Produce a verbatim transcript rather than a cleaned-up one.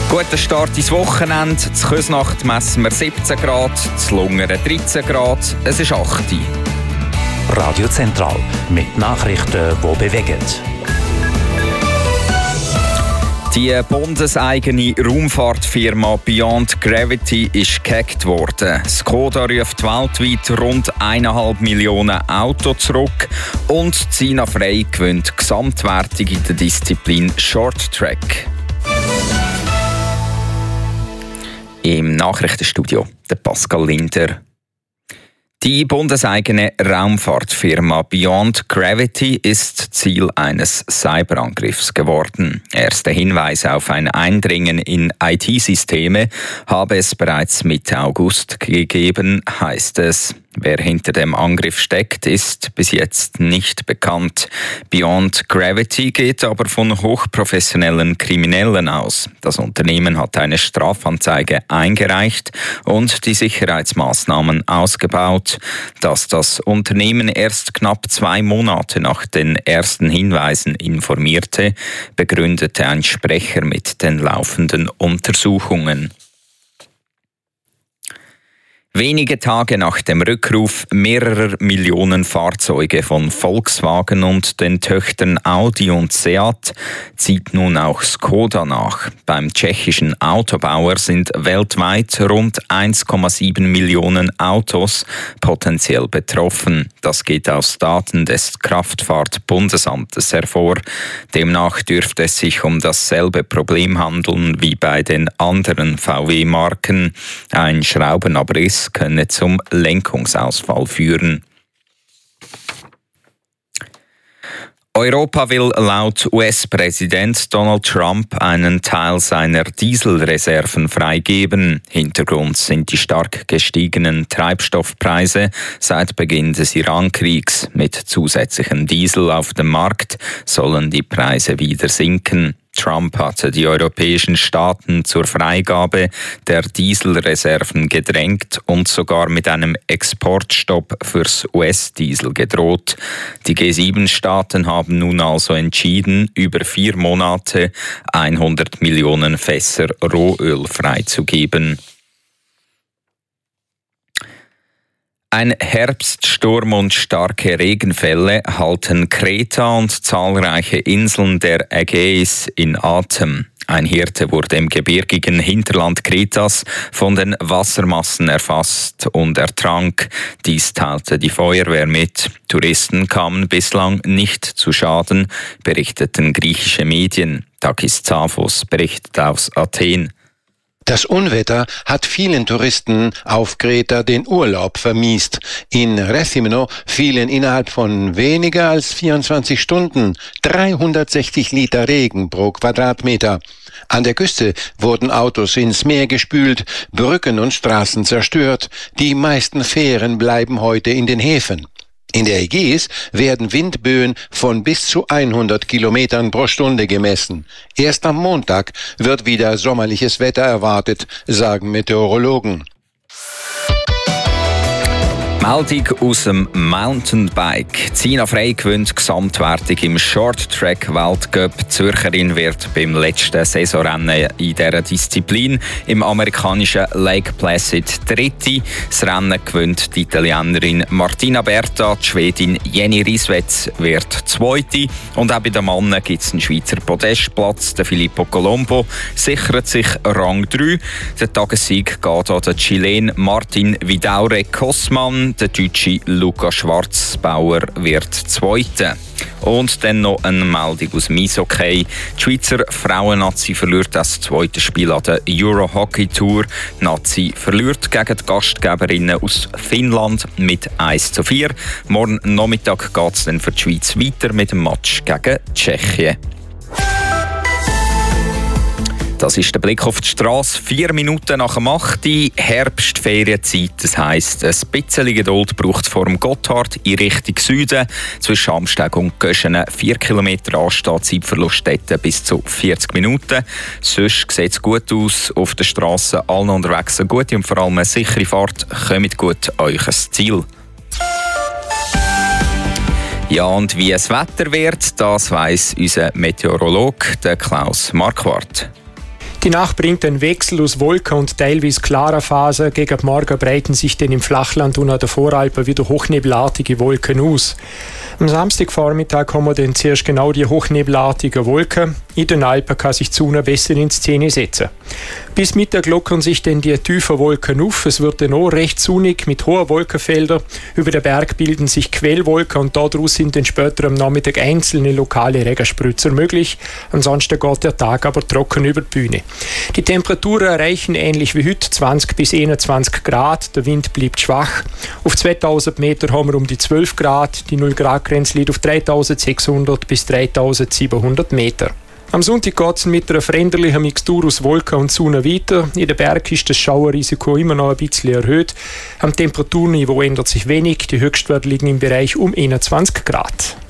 Guter Start ins Wochenende. Zu Küsnacht messen wir siebzehn Grad, zu Lungern dreizehn Grad, es ist acht. Radio Zentral mit Nachrichten, die bewegen. Die bundeseigene Raumfahrtfirma Beyond Gravity ist gehackt worden. Skoda ruft weltweit rund eineinhalb Millionen Autos zurück und Sina Frey gewinnt Gesamtwertung in der Disziplin Short Track. Im Nachrichtenstudio der Pascal Linder. Die bundeseigene Raumfahrtfirma Beyond Gravity ist Ziel eines Cyberangriffs geworden. Erste Hinweise auf ein Eindringen in I T-Systeme habe es bereits Mitte August gegeben, heißt es. Wer hinter dem Angriff steckt, ist bis jetzt nicht bekannt. Beyond Gravity geht aber von hochprofessionellen Kriminellen aus. Das Unternehmen hat eine Strafanzeige eingereicht und die Sicherheitsmaßnahmen ausgebaut. Dass das Unternehmen erst knapp zwei Monate nach den ersten Hinweisen informierte, begründete ein Sprecher mit den laufenden Untersuchungen. Wenige Tage nach dem Rückruf mehrerer Millionen Fahrzeuge von Volkswagen und den Töchtern Audi und Seat zieht nun auch Skoda nach. Beim tschechischen Autobauer sind weltweit rund eins Komma sieben Millionen Autos potenziell betroffen. Das geht aus Daten des Kraftfahrtbundesamtes hervor. Demnach dürfte es sich um dasselbe Problem handeln wie bei den anderen V W-Marken. Ein Schraubenabriss könne zum Lenkungsausfall führen. Europa will laut U S-Präsident Donald Trump einen Teil seiner Dieselreserven freigeben. Hintergrund sind die stark gestiegenen Treibstoffpreise seit Beginn des Iran-Kriegs. Mit zusätzlichem Diesel auf dem Markt sollen die Preise wieder sinken. Trump hatte die europäischen Staaten zur Freigabe der Dieselreserven gedrängt und sogar mit einem Exportstopp fürs U S-Diesel gedroht. Die G sieben Staaten haben nun also entschieden, über vier Monate hundert Millionen Fässer Rohöl freizugeben. Ein Herbststurm und starke Regenfälle halten Kreta und zahlreiche Inseln der Ägäis in Atem. Ein Hirte wurde im gebirgigen Hinterland Kretas von den Wassermassen erfasst und ertrank. Dies teilte die Feuerwehr mit. Touristen kamen bislang nicht zu Schaden, berichteten griechische Medien. Takis Tsafos berichtet aus Athen. Das Unwetter hat vielen Touristen auf Kreta den Urlaub vermiest. In Rethymno fielen innerhalb von weniger als vierundzwanzig Stunden dreihundertsechzig Liter Regen pro Quadratmeter. An der Küste wurden Autos ins Meer gespült, Brücken und Straßen zerstört. Die meisten Fähren bleiben heute in den Häfen. In der Ägäis werden Windböen von bis zu hundert Kilometern pro Stunde gemessen. Erst am Montag wird wieder sommerliches Wetter erwartet, sagen Meteorologen. Meldung aus dem Mountainbike. Sina Frey gewinnt Gesamtwertung im Short-Track-Weltcup. Die Zürcherin wird beim letzten Saisonrennen in dieser Disziplin im amerikanischen Lake Placid Dritte. Das Rennen gewinnt die Italienerin Martina Berta. Die Schwedin Jenny Riswetz wird Zweite. Und auch bei den Männern gibt es einen Schweizer Podestplatz. Der Filippo Colombo sichert sich Rang drei. Der Tagessieg geht an den Chilen Martin Vidaure Kosman. Der deutsche Luca Schwarzbauer wird Zweiter. Und dann noch eine Meldung aus dem Eishockey. Die Schweizer Frauen-Nazi verliert das zweite Spiel an der Euro Hockey Tour. Die Nazi verliert gegen die Gastgeberinnen aus Finnland mit eins zu vier. Morgen Nachmittag geht es dann für die Schweiz weiter mit dem Match gegen Tschechien. Das ist der Blick auf die Straße. Vier Minuten nach dem acht. Herbstferienzeit. Das heisst, ein bisschen Geduld braucht es vor dem Gotthard in Richtung Süden. Zwischen Amsteg und Göschenen vier Kilometer Anstehen, Zeitverlust dort bis zu vierzig Minuten. Sonst sieht es gut aus auf der Straße. Allen unterwegs eine gute und vor allem eine sichere Fahrt. Kommt gut euch ans Ziel. Ja, und wie es Wetter wird, das weiss unser Meteorologe, der Klaus Marquardt. Die Nacht bringt einen Wechsel aus Wolken und teilweise klarer Phase. Gegen Morgen breiten sich dann im Flachland und an der Voralpen wieder hochnebelartige Wolken aus. Am Samstagvormittag haben wir dann zuerst genau die hochnebelartigen Wolken. In den Alpen kann sich die Sonne besser in Szene setzen. Bis Mittag lockern sich dann die tiefen Wolken auf. Es wird dann auch recht sonnig mit hohen Wolkenfeldern. Über den Berg bilden sich Quellwolken und daraus sind dann später am Nachmittag einzelne lokale Regenspritzer möglich. Ansonsten geht der Tag aber trocken über die Bühne. Die Temperaturen erreichen ähnlich wie heute zwanzig bis einundzwanzig Grad. Der Wind bleibt schwach. Auf zweitausend Meter haben wir um die zwölf Grad. Die null Grad Grenze liegt auf dreitausendsechshundert bis dreitausendsiebenhundert Meter. Am Sonntag geht es mit einer veränderlichen Mixtur aus Wolken und Sonne weiter. In den Bergen ist das Schauerrisiko immer noch ein bisschen erhöht. Am Temperaturniveau ändert sich wenig. Die Höchstwerte liegen im Bereich um einundzwanzig Grad.